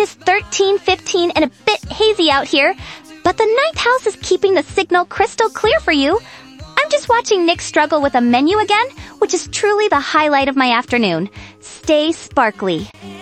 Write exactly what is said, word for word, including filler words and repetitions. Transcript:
is thirteen fifteen and a bit hazy out here, but the ninth house is keeping the signal crystal clear for you. I'm just watching Nick struggle with a menu again, which is truly the highlight of my afternoon. Stay sparkly.